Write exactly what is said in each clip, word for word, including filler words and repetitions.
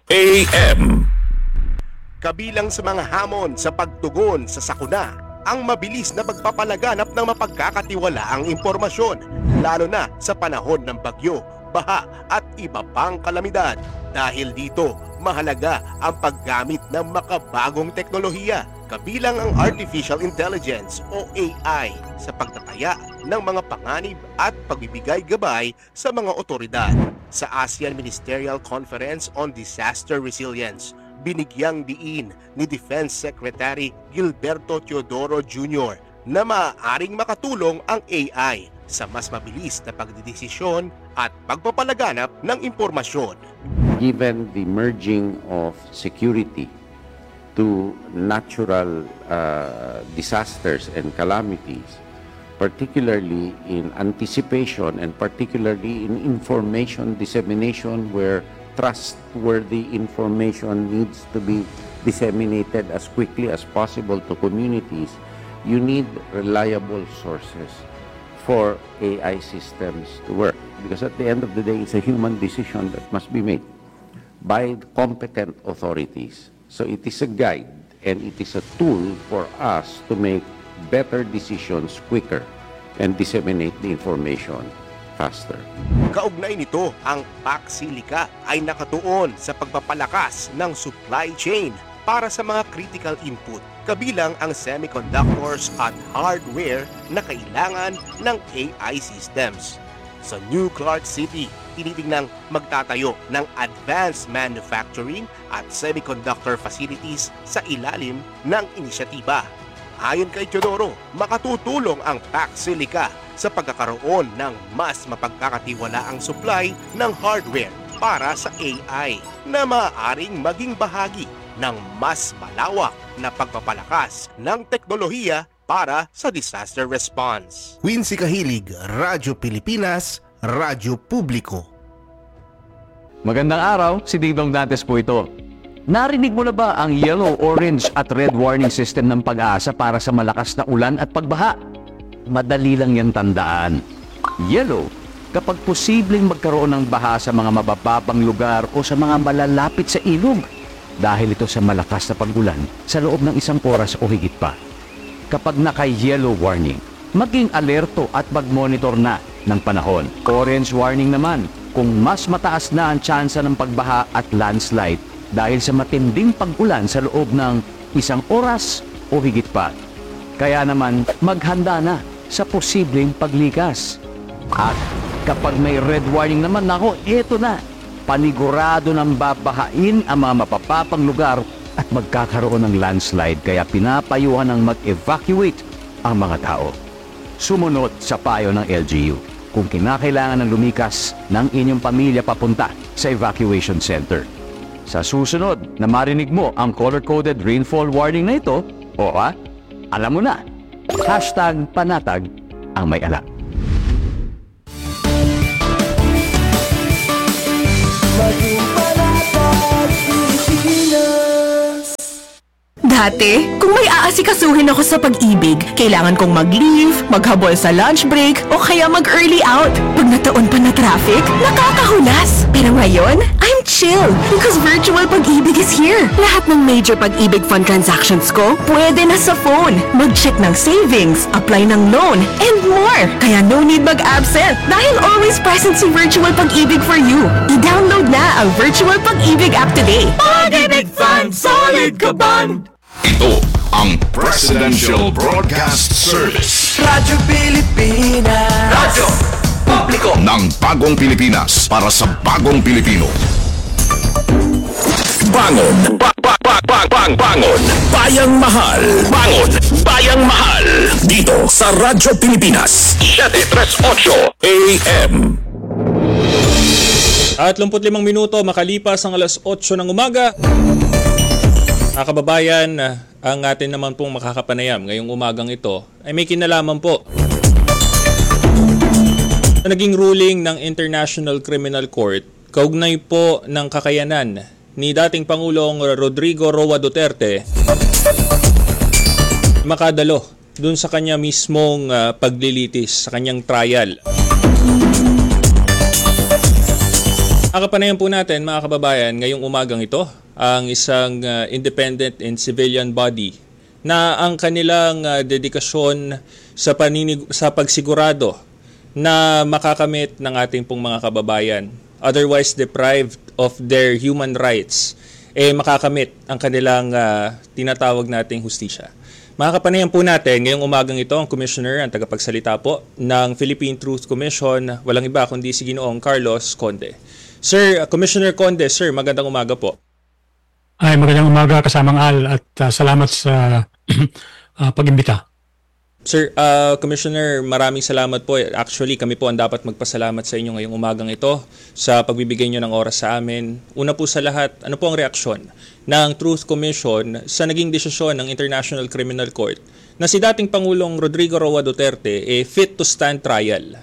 A M. Kabilang sa mga hamon sa pagtugon sa sakuna, ang mabilis na pagpapalaganap ng mapagkakatiwalaang impormasyon, lalo na sa panahon ng bagyo, baha at iba pang kalamidad. Dahil dito, mahalaga ang paggamit ng makabagong teknolohiya, kabilang ang Artificial Intelligence o A I sa pagtataya ng mga panganib at pagbibigay gabay sa mga otoridad. Sa ASEAN Ministerial Conference on Disaster Resilience, binigyang diin ni Defense Secretary Gilberto Teodoro Junior na maaaring makatulong ang A I sa mas mabilis na pagdidesisyon at pagpapalaganap ng impormasyon. Given the merging of security to natural uh, disasters and calamities, particularly in anticipation and particularly in information dissemination where trustworthy information needs to be disseminated as quickly as possible to communities, you need reliable sources for A I systems to work. Because at the end of the day, it's a human decision that must be made by competent authorities. So it is a guide and it is a tool for us to make better decisions quicker and disseminate the information faster. Kaugnay nito, ang Paxilica ay nakatuon sa pagpapalakas ng supply chain para sa mga critical input, kabilang ang semiconductors at hardware na kailangan ng A I systems. Sa New Clark City, tinitingnang magtatayo ng advanced manufacturing at semiconductor facilities sa ilalim ng inisyatiba. Ayon kay Teodoro, makatutulong ang Paxilica sa pagkakaroon ng mas mapagkakatiwalaang supply ng hardware para sa A I na maaaring maging bahagi ng mas malawak na pagpapalakas ng teknolohiya para sa disaster response. Quincy Kahilig, Radyo Pilipinas, Radyo Publiko. Magandang araw, si Dingdong Dantes po ito. Narinig mo na ba ang yellow, orange at red warning system ng Pag-asa para sa malakas na ulan at pagbaha? Madali lang yan tandaan. Yellow, kapag posibleng magkaroon ng baha sa mga mabababang lugar o sa mga malalapit sa ilog, dahil ito sa malakas na pag-ulan sa loob ng isang oras o higit pa. Kapag naka-yellow warning, maging alerto at mag-monitor na ng panahon. Orange warning naman, kung mas mataas na ang tsansa ng pagbaha at landslide dahil sa matinding pag-ulan sa loob ng isang oras o higit pa. Kaya naman, maghanda na sa posibleng paglikas. At kapag may red warning naman, nako, eto na. Panigurado ng babahain ang mga mapapapang lugar at magkakaroon ng landslide, kaya pinapayuhan ng mag-evacuate ang mga tao. Sumunod sa payo ng L G U kung kinakailangan ng lumikas ng inyong pamilya papunta sa evacuation center. Sa susunod na marinig mo ang color-coded rainfall warning na ito, o ha, alam mo na, hashtag panatag ang may alam. Dati, kung may aasikasuhin ako sa pag-ibig, kailangan kong mag-leave, maghabol sa lunch break, o kaya mag-early out. Pag nataon pa na traffic, nakakahulas. Pero ngayon, I'm chill because virtual pag-ibig is here. Lahat ng major pag-ibig fund transactions ko, pwede na sa phone. Mag-check ng savings, apply ng loan, and more. Kaya no need mag-absent dahil always present si virtual pag-ibig for you. I-download na ang virtual pag-ibig app today. Pag-ibig Fund, solid ka ban! Ito ang Presidential Broadcast Service. Radyo Pilipinas. Radyo Publiko ng Bagong Pilipinas para sa Bagong Pilipino. Bangon! Ba ba ba ba bang bangon! Bayang mahal! Bangon! Bayang mahal! Dito sa Radyo Pilipinas. seven thirty-eight A M. At thirty-five minuto makalipas ang alas otso ng umaga. Mga kababayan, ang atin naman pong makakapanayam ngayong umagang ito ay may kinalaman po sa naging ruling ng International Criminal Court kaugnay po ng kakayanan ni dating Pangulong Rodrigo Roa Duterte makadalo dun sa kanya mismong uh, paglilitis sa kanyang trial. Makakapanayan po natin mga kababayan ngayong umagang ito ang isang uh, independent and civilian body na ang kanilang uh, dedikasyon sa, paninig- sa pagsigurado na makakamit ng ating pong mga kababayan otherwise deprived of their human rights, eh makakamit ang kanilang uh, tinatawag nating hustisya. Makakapanayan po natin ngayong umagang ito ang Commissioner, ang tagapagsalita po ng Philippine Truth Commission, walang iba kundi si Ginoong Carlos Conde. Sir, uh, Commissioner Conde, sir, magandang umaga po. Ay, magandang umaga kasamang Al at uh, salamat sa uh, pag-imbita. Sir, uh, Commissioner, maraming salamat po. Actually, kami po ang dapat magpasalamat sa inyo ngayong umagang ito sa pagbibigay nyo ng oras sa amin. Una po sa lahat, ano po ang reaksyon ng Truth Commission sa naging desisyon ng International Criminal Court na si dating Pangulong Rodrigo Roa Duterte eh, fit to stand trial?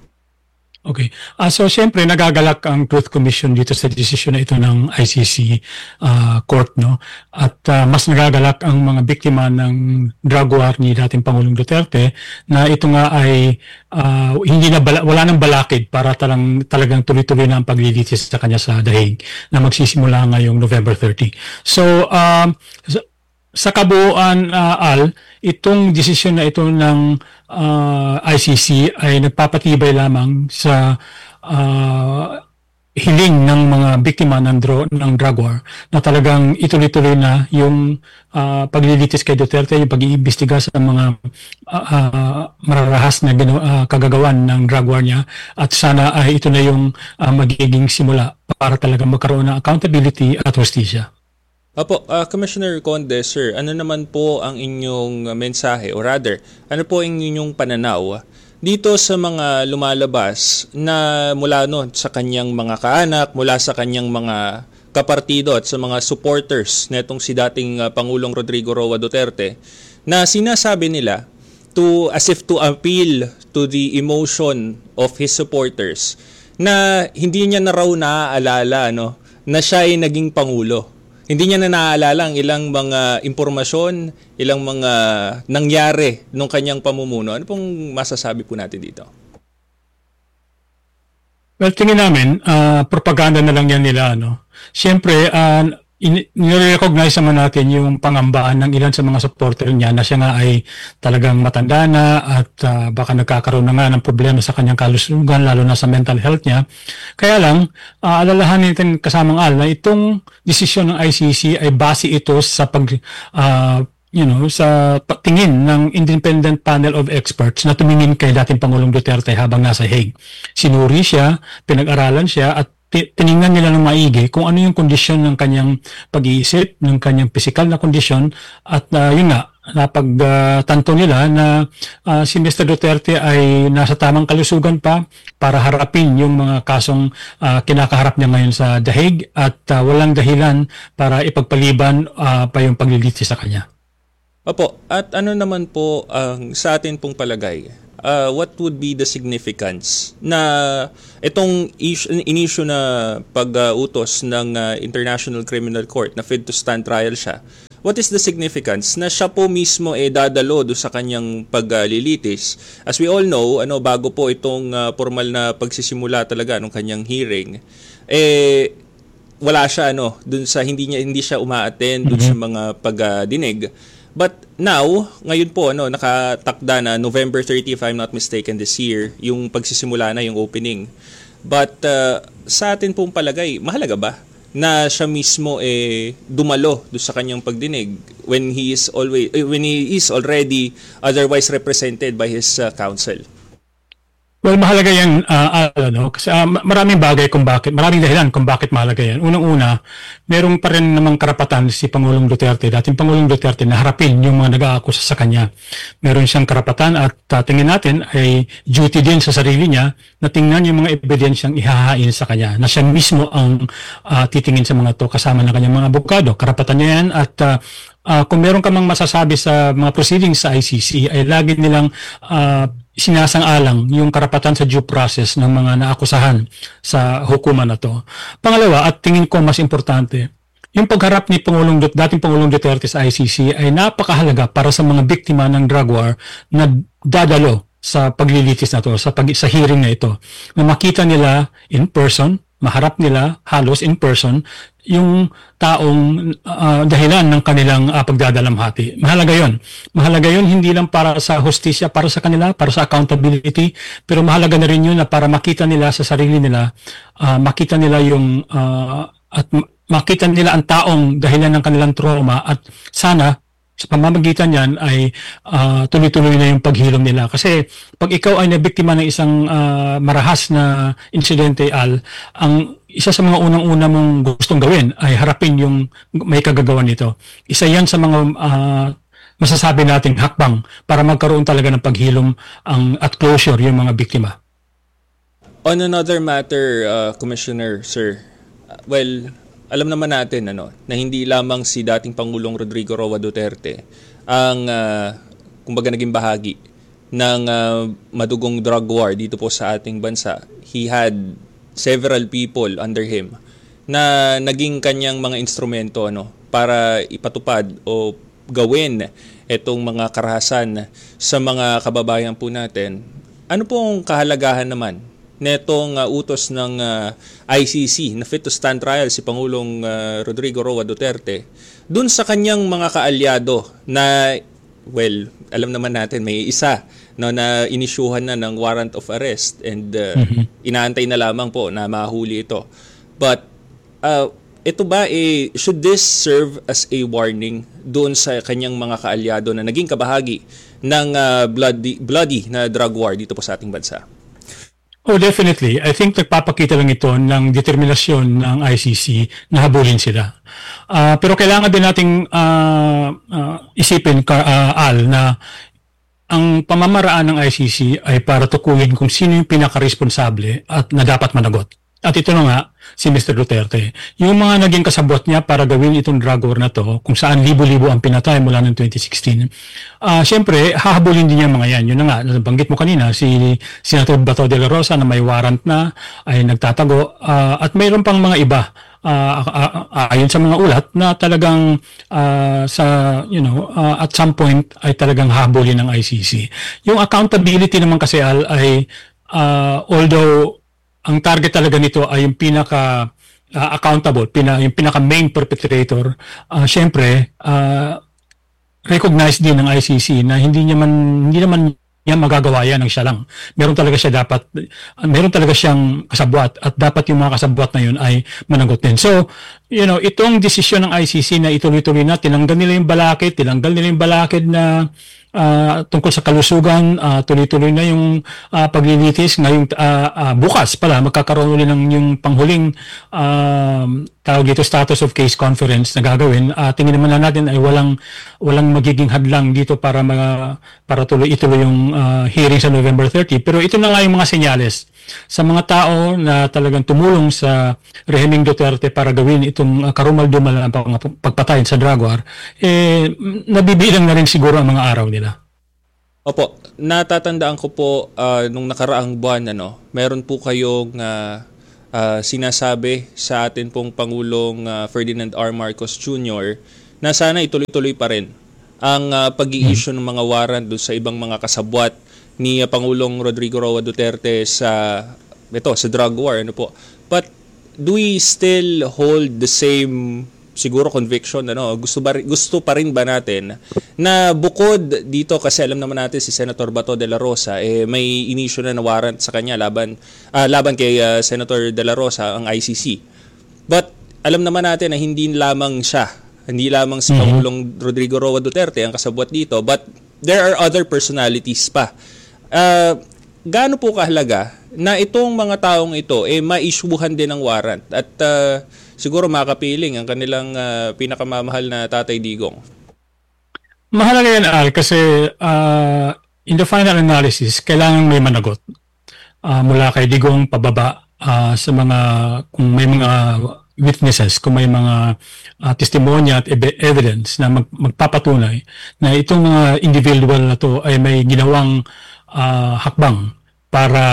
Okay. Uh, so, siyempre, nagagalak ang Truth Commission dito sa desisyon na ito ng I C C uh, Court, no? At uh, mas nagagalak ang mga biktima ng drug war ni dating Pangulong Duterte na ito nga ay uh, hindi na bala, wala nang balakid para talang, talagang tuloy-tuloy na ang paglilitis sa kanya sa dahig na magsisimula ngayong November thirtieth. So, um, uh, sa kabuuan, uh, Al, itong desisyon na ito ng uh, I C C ay nagpapatibay lamang sa uh, hiling ng mga biktima ng, dro- ng drug war na talagang ituloy-tuloy na yung uh, paglilitis kay Duterte, yung pag-iimbestiga sa mga uh, uh, mararahas na gino- uh, kagagawan ng drug war niya at sana ay ito na yung uh, magiging simula para talagang magkaroon ng accountability at hustisya. Opo, uh, Commissioner Conde, sir, ano naman po ang inyong mensahe o rather, ano po ang inyong pananaw dito sa mga lumalabas na mula no, sa kanyang mga kaanak, mula sa kanyang mga kapartido at sa mga supporters netong si dating uh, Pangulong Rodrigo Roa Duterte na sinasabi nila to as if to appeal to the emotion of his supporters na hindi niya na raw naaalala no, na siya ay naging Pangulo. Hindi niya na naaalala ang ilang mga impormasyon, ilang mga nangyari nung kanyang pamumuno. Ano pong masasabi po natin dito? Well, tingin namin, uh, propaganda na lang yan nila. No? Siyempre, uh, nire-recognize naman natin yung pangambaan ng ilan sa mga supporter niya na siya nga ay talagang matanda na at uh, baka nagkakaroon na nga ng problema sa kanyang kalusugan lalo na sa mental health niya. Kaya lang, uh, alalahanin natin kasamang Al na itong desisyon ng I C C ay base ito sa pag uh, you know, sa tingin ng independent panel of experts na tumingin kay dating Pangulong Duterte habang nasa Hague. Sinuri siya, pinag-aralan siya at tiningnan nila ng maigi kung ano yung kondisyon ng kanyang pag-iisip, ng kanyang physical na kondisyon at uh, yun nga, napagtanto uh, nila na uh, si Mister Duterte ay nasa tamang kalusugan pa para harapin yung mga kasong uh, kinakaharap niya ngayon sa dahig at uh, walang dahilan para ipagpaliban uh, pa yung paglilitis sa kanya. Opo, at ano naman po ang uh, sa atin pong palagay? Uh, what would be the significance na itong inisyu na pag-utos ng uh, International Criminal Court na fit to stand trial siya? What is the significance na siya po mismo eh dadalo do sa kanyang paglilitis? As we all know, ano bago po itong uh, formal na pagsisimula talaga ng kanyang hearing, eh wala siya ano dun sa hindi niya hindi siya uma-attend dun mm-hmm. sa mga pagdinig. Uh, But now, ngayon po, ano, nakatakda na November thirtieth, if I'm not mistaken, this year, yung pagsisimula na, yung opening. But uh, sa atin pong palagay, mahalaga ba na siya mismo eh dumalo do sa kanyang pagdinig when he is always eh, when he is already otherwise represented by his uh, counsel? Well, mahalaga yan, uh, ano, kasi uh, maraming bagay kung bakit, maraming dahilan kung bakit mahalaga yan. Unang-una, merong pa rin namang karapatan si Pangulong Duterte, dating Pangulong Duterte, na harapin yung mga nag-aakusa sa kanya. Meron siyang karapatan at uh, tingin natin ay duty din sa sarili niya na tingnan yung mga ebidensyang ihahain sa kanya, na siya mismo ang uh, titingin sa mga to kasama ng kanyang mga abogado. Karapatan niya yan at uh, uh, kung meron ka mang masasabi sa mga proceedings sa I C C ay lagi nilang uh, sinasang-alang yung karapatan sa due process ng mga naakusahan sa hukuman na to. Pangalawa, at tingin ko mas importante, yung pagharap ni Pangulong, dating Pangulong Duterte sa I C C ay napakahalaga para sa mga biktima ng drug war na dadalo sa paglilitis na to, sa, pag, sa hearing na ito. Na makita nila in person, maharap nila halos in person yung taong uh, dahilan ng kanilang uh, pagdadalamhati. Mahalaga yon. Mahalaga yon hindi lang para sa hustisya, para sa kanila, para sa accountability, pero mahalaga na rin yun na para makita nila sa sarili nila, uh, makita nila yung uh, at makita nila ang taong dahilan ng kanilang trauma at sana sa pamamagitan yan ay uh, tuloy-tuloy na yung paghilom nila. Kasi pag ikaw ay nabiktima ng isang uh, marahas na insidente, Al, ang isa sa mga unang-una mong gustong gawin ay harapin yung may kagagawa nito. Isa yan sa mga uh, masasabi nating hakbang para magkaroon talaga ng paghilom ang, at closure yung mga biktima. On another matter, uh, Commissioner, sir, uh, well, alam naman natin ano, na hindi lamang si dating Pangulong Rodrigo Roa Duterte ang uh, kumbaga naging bahagi ng uh, madugong drug war dito po sa ating bansa. He had several people under him na naging kanyang mga instrumento ano, para ipatupad o gawin itong mga karahasan sa mga kababayan po natin. Ano pong kahalagahan naman netong uh, utos ng uh, I C C na fit to stand trial si Pangulong uh, Rodrigo Roa Duterte dun sa kanyang mga kaalyado na, well, alam naman natin may isa no, na inisyuhan na ng warrant of arrest and uh, mm-hmm. inaantay na lamang po na mahuli ito. But uh, ito ba, eh, should this serve as a warning doon sa kanyang mga kaalyado na naging kabahagi ng uh, bloody, bloody na drug war dito po sa ating bansa? Oh, definitely. I think nagpapakita lang ito ng determinasyon ng I C C na habulin sila. Uh, pero kailangan din nating uh, uh, isipin, uh, Al, na ang pamamaraan ng I C C ay para tukuyin kung sino yung pinaka-responsable at na dapat managot. At ito na nga, si Mister Duterte. Yung mga naging kasabot niya para gawin itong drug war na to, kung saan libo-libo ang pinatay mula noong twenty sixteen, uh, siyempre, hahabulin din niya mga yan. Yun na nga, nabanggit mo kanina, si Senator Bato de la Rosa na may warrant na, ay nagtatago, uh, at mayroon pang mga iba, uh, uh, uh, ayon sa mga ulat, na talagang uh, sa, you know, uh, at some point, ay talagang hahabulin ng I C C. Yung accountability naman kasi, Al, ay, uh, although, ang target talaga nito ay yung pinaka uh, accountable, pina, yung pinaka main perpetrator. Uh, Siyempre, uh, recognized din ng I C C na hindi niya man, hindi naman niya magagawa yan ng siya lang. Meron talaga siya dapat, uh, meron talaga siyang kasabwat at dapat yung mga kasabwat na yun ay managot din. So, you know, itong desisyon ng I C C na ituloy-tuloy na, tinanggal nila yung balakid, tinanggal nila yung balakid na Uh, tungkol sa kalusugan, uh, tuloy-tuloy na yung uh, paglilitis. Ngayong uh, uh, bukas pala, magkakaroon ulit ng yung panghuling uh, tawag dito status of case conference na gagawin. Uh, tingin naman na natin ay walang walang magiging hadlang dito para mga, para tuloy ituloy yung uh, hearing sa November thirtieth. Pero ito na nga yung mga senyales sa mga tao na talagang tumulong sa rehimeng Duterte para gawin itong uh, karumal-dumal na pagpatayin sa drug war, eh, nabibilang na rin siguro ang mga araw nila. Opo, natatandaan ko po uh, nung nakaraang buwan, ano, meron po kayong uh, uh, sinasabi sa atin pong Pangulong uh, Ferdinand R. Marcos Junior na sana ituloy-tuloy pa rin ang uh, pag-i-issue ng mga warrant doon sa ibang mga kasabwat ni uh, Pangulong Rodrigo Roa Duterte sa ito sa drug war, ano po. But do we still hold the same siguro conviction, ano? Gusto ba gusto pa rin ba natin na bukod dito, kasi alam naman natin si Senator Bato de la Rosa eh may inisyu na na warrant sa kanya laban uh, laban kay uh, Senator de la Rosa ang I C C. But alam naman natin na hindi lamang siya, hindi lamang si mm-hmm. Pangulong Rodrigo Roa Duterte ang kasabwat dito, but there are other personalities pa. Uh, gaano po kahalaga na itong mga taong ito eh ma-issuehan din ng warrant at uh, siguro makapiling ang kanilang uh, pinakamamahal na Tatay Digong? Mahalaga yan, Al, kasi uh, in the final analysis, kailangan may managot. Uh, mula kay Digong pababa uh, sa mga, kung may mga witnesses, kung may mga uh, testimonya at ev- evidence na mag- magpapatunay na itong mga individual na to ay may ginawang uh, hakbang para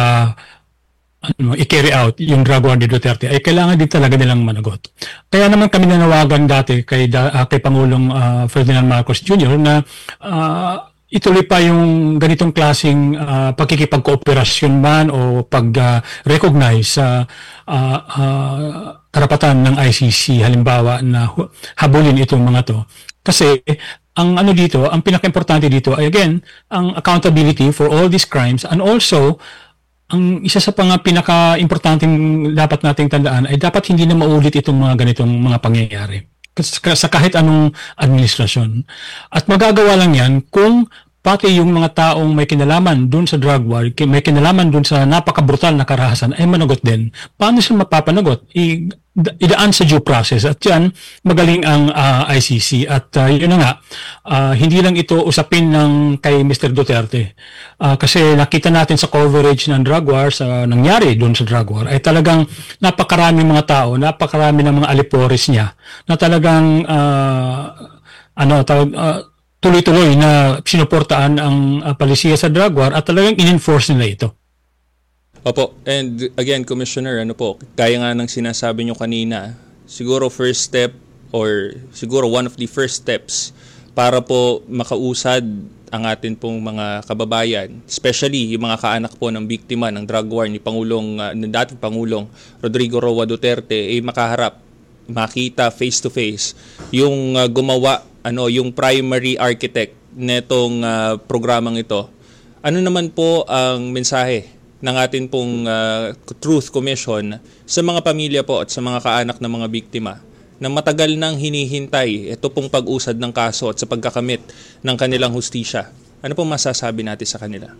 ano, i-carry out yung drug war ni Duterte, ay kailangan din talaga nilang managot. Kaya naman kami nanawagan dati kay, uh, kay Pangulong uh, Ferdinand Marcos Junior na uh, ituloy pa yung ganitong klaseng uh, pagkikipagkooperasyon man o pag-recognize sa uh, uh, uh, karapatan ng I C C, halimbawa na habulin itong mga to. Kasi ang ano dito, ang pinaka-importante dito ay again, ang accountability for all these crimes, and also ang isa sa pang pinaka-importanting dapat nating tandaan ay dapat hindi na maulit itong mga ganitong mga pangyayari sa kahit anong administrasyon. At magagawa lang yan kung pati yung mga taong may kinalaman dun sa drug war, may kinalaman dun sa napaka-brutal na karahasan ay managot din. Paano sila mapapanagot? I, idaan sa due process. At yan, magaling ang uh, I C C. At uh, yun na nga, uh, hindi lang ito usapin ng kay Mister Duterte. Uh, kasi nakita natin sa coverage ng drug war, sa nangyari dun sa drug war, ay talagang napakaraming mga tao, napakarami ng mga alipores niya, na talagang uh, ano, tawag, uh, tuloy-tuloy na sinuportaan ang uh, palisiya sa drug war at talagang in-enforce nila ito. Opo, and again, Commissioner, ano po, kaya nga ng sinasabi nyo kanina, siguro first step or siguro one of the first steps para po makausad ang atin pong mga kababayan, especially yung mga kaanak po ng biktima ng drug war ni Pangulong, uh, ng dating Pangulong Rodrigo Roa Duterte, ay eh, makaharap, makita face-to-face yung uh, gumawa, ano, yung primary architect netong uh, programang ito. Ano naman po ang mensahe ng atin pong uh, Truth Commission sa mga pamilya po at sa mga kaanak ng mga biktima na matagal nang hinihintay ito pong pag-usad ng kaso at sa pagkakamit ng kanilang hustisya? Ano pong masasabi natin sa kanila?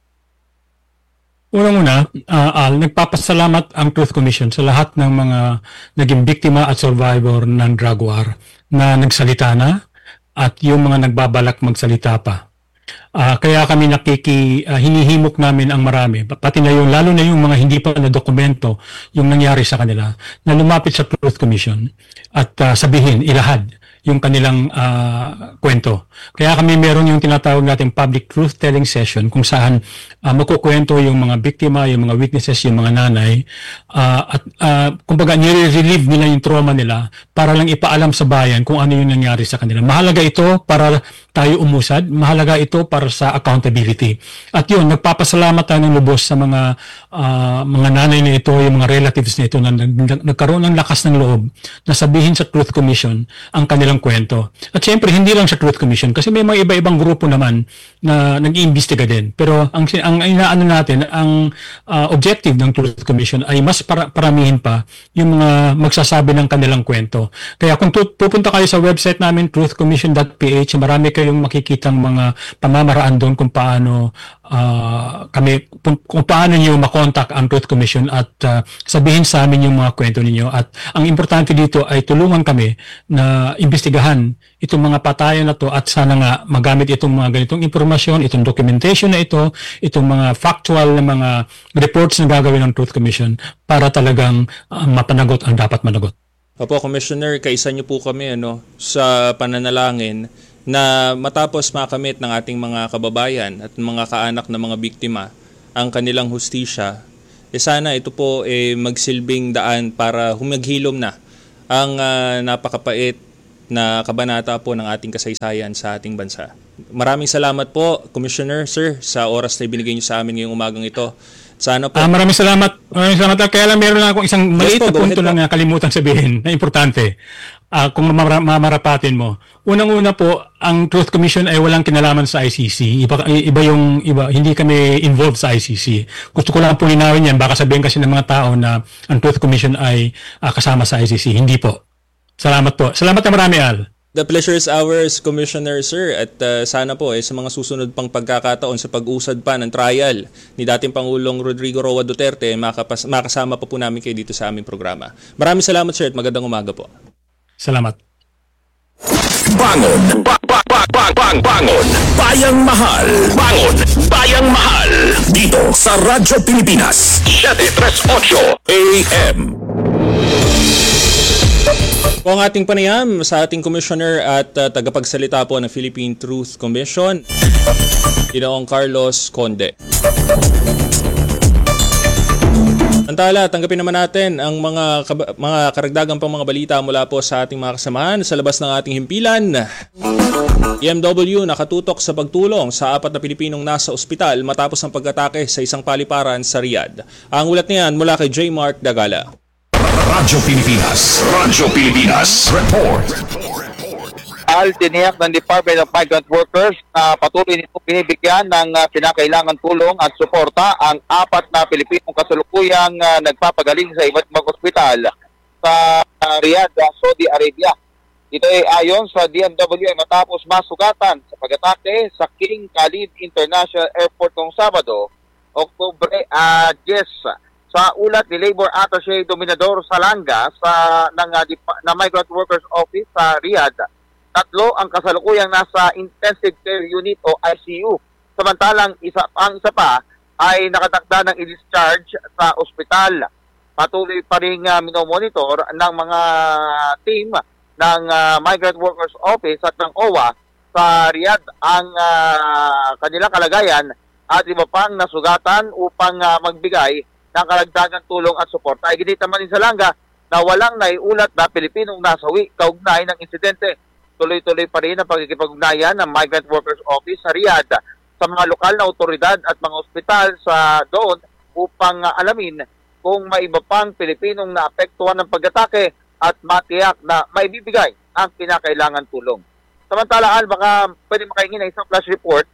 Unang-una, uh, Al, nagpapasalamat ang Truth Commission sa lahat ng mga naging biktima at survivor ng drug war na nagsalita na at yung mga nagbabalak magsalita pa. Uh, kaya kami nakiki uh, hinihimok namin ang marami, pati na yung lalo na yung mga hindi pa na dokumento yung nangyari sa kanila, na lumapit sa Truth Commission at uh, sabihin, ilahad yung kanilang uh, kwento. Kaya kami meron yung tinatawag nating public truth telling session kung saan uh, magkukwento yung mga biktima, yung mga witnesses, yung mga nanay, uh, at uh, kumbaga nire-relieve nila yung trauma nila para lang ipaalam sa bayan kung ano yung nangyari sa kanila. Mahalaga ito para tayo umusad, mahalaga ito para sa accountability. At yun, nagpapasalamat tayo ng lubos sa mga uh, mga nanay na ito, yung mga relatives na ito na nag- nagkaroon ng lakas ng loob na sabihin sa Truth Commission ang kanilang kwento. At syempre, hindi lang sa Truth Commission kasi may mga iba-ibang grupo naman na nag-iimbestiga din. Pero ang, ang inaano natin, ang uh, objective ng Truth Commission ay mas para, paramihin pa yung mga magsasabi ng kanilang kwento. Kaya kung tu- pupunta kayo sa website namin, truth commission dot p h, marami kayong makikitang mga pamamaraan doon kung paano uh, kami, kung, kung paano niyo makontak ang Truth Commission at uh, sabihin sa amin yung mga kwento ninyo. At ang importante dito ay tulungan kami na imbestigahan itong mga patayan na to at sana nga magamit itong mga ganitong impormasyon, itong documentation na ito, itong mga factual na mga reports na gagawin ng Truth Commission para talagang uh, mapanagot ang dapat managot. Opo, Commissioner, kaisa niyo po kami ano, sa pananalangin na matapos makamit ng ating mga kababayan at mga kaanak ng mga biktima ang kanilang hustisya, eh sana ito po eh, magsilbing daan para humaghilom na ang uh, napakapait na kabanata po ng ating kasaysayan sa ating bansa. Maraming salamat po, Commissioner, sir, sa oras na ibinigay niyo sa amin ngayong umagang ito. Sana po. Ah, maraming salamat. Maraming salamat. Kaya lang meron na akong isang maliit yes, po, na punto lang na kalimutan sabihin na importante. Uh, kung mamara- mamarapatin mo. Unang-una po, ang Truth Commission ay walang kinalaman sa I C C. Iba, iba yung iba, hindi kami involved sa I C C. Gusto ko lang po linawin yan. Baka sabihin kasi ng mga tao na ang Truth Commission ay uh, kasama sa I C C. Hindi po. Salamat po. Salamat na marami, Al. The pleasure is ours, Commissioner, sir. At uh, sana po eh, sa mga susunod pang pagkakataon sa pag-usad pa ng trial ni dating Pangulong Rodrigo Roa Duterte, makapas- makasama pa po namin kayo dito sa aming programa. Maraming salamat, sir, at magandang umaga po. Salamat. Bangon! Ba- ba- ba- ba- bang- bangon! Bayang Mahal! Bangon! Bayang Mahal! Dito sa Radyo Pilipinas, seven thirty-eight A M. Po ang ating panayam sa ating Commissioner at uh, tagapagsalita po ng Philippine Truth Commission, Ginoong Carlos Conde. Samantala, tanggapin naman natin ang mga kab- mga karagdagang pang mga balita mula po sa ating mga kasamahan sa labas ng ating himpilan. E M W nakatutok sa pagtulong sa apat na Pilipinong nasa ospital matapos ang pag-atake sa isang paliparan sa Riyadh. Ang ulat niyan mula kay J. Mark Dagala. Radyo Pilipinas. Radyo Pilipinas. Report. Al tiniyak ng Department of Migrant Workers na patuloy nito binibigyan ng uh, kinakailangan tulong at suporta ang apat na Pilipinong kasalukuyang uh, nagpapagaling sa iba't ibang ospital sa uh, Riyadh, Saudi Arabia. Ito ay ayon sa D M W ay matapos masugatan sa pag-atake sa King Khalid International Airport noong Sabado, Oktubre uh, ten. Sa ulat ni Labor Attaché Dominador Salanga sa ng, uh, na Migrant Workers Office sa Riyadh, tatlo ang kasalukuyang nasa intensive care unit o I C U. Samantalang isa, ang isa pa ay nakatakda ng i-discharge sa ospital. Patuloy pa rin uh, minomonitor ng mga team ng uh, Migrant Workers Office at ng O W A sa Riyadh ang uh, kanilang kalagayan at iba pang nasugatan upang uh, magbigay ng karagdagang tulong at suporta. Ay ginit naman din sa Langga na walang naiulat na Pilipinong nasawi kaugnay ng insidente. Tuloy-tuloy pa rin ang pagkikipag-ugnayan ng Migrant Workers Office sa Riyadh sa mga lokal na otoridad at mga ospital sa doon upang uh, alamin kung may iba pang Pilipinong naapektuhan ng pag-atake at matiyak na maibibigay ang kinakailangan tulong. Samantala, Al, baka pwede makaingin na isang flash report.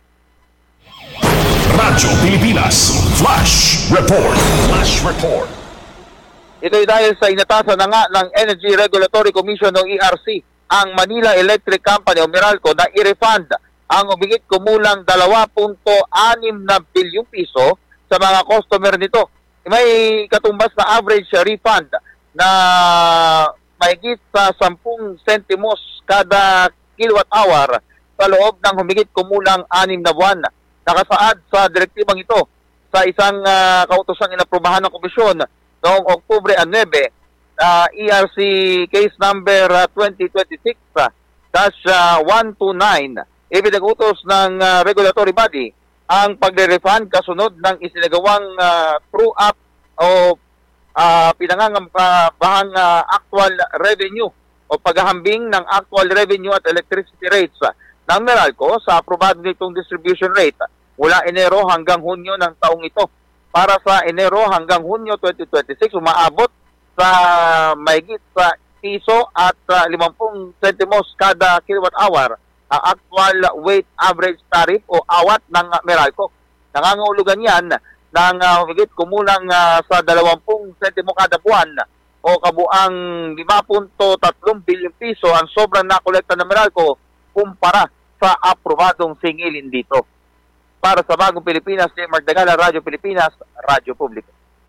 Radyo Pilipinas Flash Report. Flash Report. Ito'y dahil sa inatasan na nga ng Energy Regulatory Commission o E R C ang Manila Electric Company o Meralco na i-refund ang umigit kumulang dalawang punto anim na bilyong piso sa mga customer nito. May katumbas na average refund na mahigit sa sampung sentimos kada kilowatt hour sa loob ng humigit kumulang anim na buwan. Nakasaad sa direktibang ito sa isang uh, kautosang inaprubahan ng komisyon noong Oktubre nine, uh, E R C case number uh, twenty twenty-six dash one two nine. Ibinag-utos ng uh, regulatory body ang pagre-refund kasunod ng isinagawang uh, true-up o uh, pinangangambahang uh, actual revenue o paghahambing ng actual revenue at electricity rates uh, ng Meralco sa aprobado nitong distribution rate mula Enero hanggang Hunyo ng taong ito. Para sa Enero hanggang Hunyo twenty twenty-six, umaabot sa mahigit sa piso at uh, limangpung sentimos kada kilowatt hour ang uh, actual weight average tariff o awat ng uh, Meralco. Nangangahulugan yan ng uh, higit kumulang uh, sa dalawampung sentimo kada buwan o kabuang lima punto tatlong bilyong piso ang sobrang nakolekta ng Meralco kumpara sa aprobadong singilin dito. Para sa Bagong Pilipinas, J. Mark Dagala, Radyo Pilipinas, Radyo Publiko.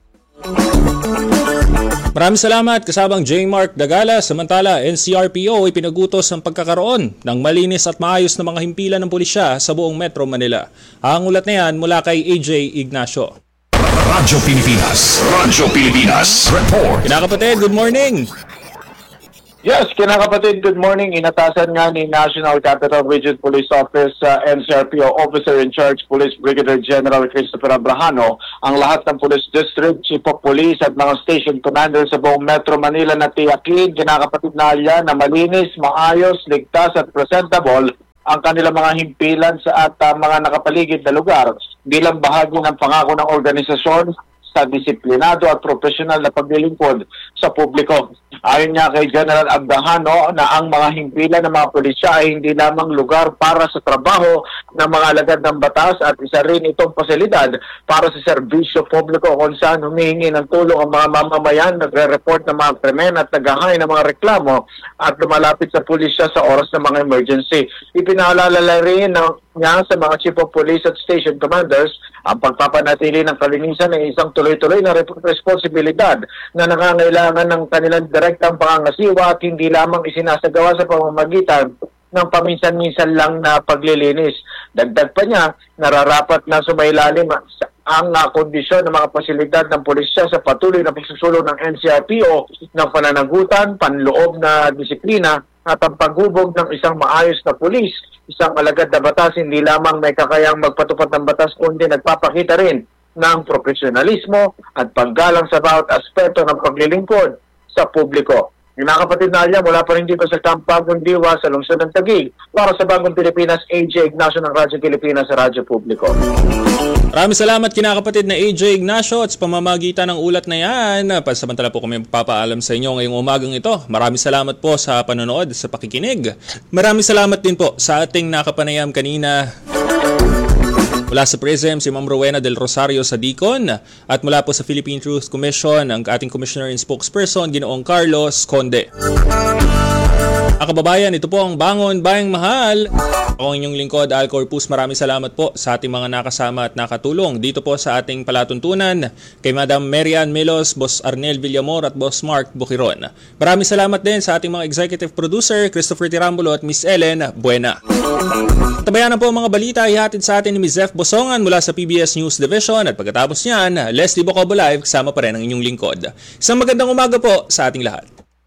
Maraming salamat kasabang J. Mark Dagala. Samantala, N C R P O ay pinagutos ang pagkakaroon ng malinis at maayos na mga himpilan ng pulisya sa buong Metro Manila. Ang ulat na yan mula kay A J Ignacio. Radyo Pilipinas. Radyo Pilipinas. Report. Kinakapatid, good morning. Yes, kinakapatid, good morning. Inatasan nga ni National Capital Region Police Office uh, N C R P O Officer in Charge Police Brigadier General Christopher Abrahano ang lahat ng Police District, Chief of Police at mga Station Commander sa buong Metro Manila na tiyakin, kinakapatid na alya na malinis, maayos, ligtas at presentable ang kanilang mga himpilan sa at uh, mga nakapaligid na lugar bilang bahagi ng pangako ng organisasyon sa disiplinado at profesional na paglilingkod sa publiko. Ayon niya kay General Abdahano na ang mga himpilan ng mga pulisya ay hindi lamang lugar para sa trabaho ng mga alagad ng batas at isa rin itong pasilidad para sa serbisyo publiko kung saan humihingi ng tulong ang mga mamamayan, nagre-report ng mga krimen at naghahay ng mga reklamo at lumalapit sa pulisya sa oras ng mga emergency. Ipinaalala rin ng niya sa mga Chief of Police at Station Commanders ang pagpapanatili ng kalinisan ay isang tuloy-tuloy na responsibilidad na nangangailangan ng kanilang direktang pangangasiwa at hindi lamang isinasagawa sa pamamagitan ng paminsan-minsan lang na paglilinis. Dagdag pa niya, nararapat na sumailalim ang uh, kondisyon ng mga pasilidad ng pulisya sa patuloy na pagsusulong ng N C R P O ng pananagutan, panloob na disiplina at ang paghubog ng isang maayos na pulis, isang alagad na batas, hindi lamang may kakayang magpatupad ng batas kundi nagpapakita rin ng profesionalismo at paggalang sa bawat aspeto ng paglilingkod sa publiko. Yung mga kapatid na alya, mula pa rin dito sa Camp Bagong Diwa sa lungsod ng Taguig, para sa Bagong Pilipinas, A J Ignacio ng Radyo Pilipinas sa Radyo Publiko. Maraming salamat kinakapatid na A J Ignacio at sa pamamagitan ng ulat na yan. Pansamantala po kami papaalam sa inyo ngayong umagang ito. Maraming salamat po sa panonood, sa pakikinig. Maraming salamat din po sa ating nakapanayam kanina. Mula sa Prism, si Ma'am Rowena del Rosario sa Dicon. At mula po sa Philippine Truth Commission, ang ating Commissioner and Spokesperson, Ginoong Carlos Conde. Mga kababayan, ito po ang Bangon Bayang Mahal. Ako ang inyong lingkod, Al Corpus. Maraming salamat po sa ating mga nakasama at nakatulong dito po sa ating palatuntunan kay Madam Marian Melos, Boss Arnel Villamor at Boss Mark Bukiron. Maraming salamat din sa ating mga executive producer, Christopher Tirambulo at Miss Ellen Buena. Tabayan na po ang mga balita ihatid sa atin ni Miz F. Bosongan mula sa P B S News Division at pagkatapos niyan, Leslie Bocobo Live kasama pa rin ang inyong lingkod. Isang magandang umaga po sa ating lahat.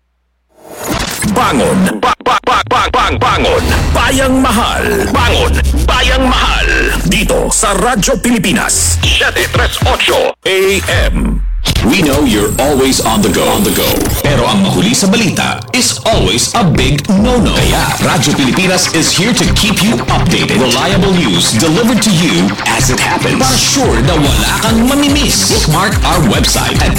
Bangon, ba, ba, ba, ba, bang, bangon, Bayang Mahal, Bangon, Bayang Mahal, dito sa Radyo Pilipinas, seven thirty-eight A M. We know you're always on the go, on the go. Pero ang mahuli sa balita is always a big no-no. Kaya Radyo Pilipinas is here to keep you updated. Reliable news delivered to you as it happens. Para sure na wala kang mamimiss. Bookmark our website at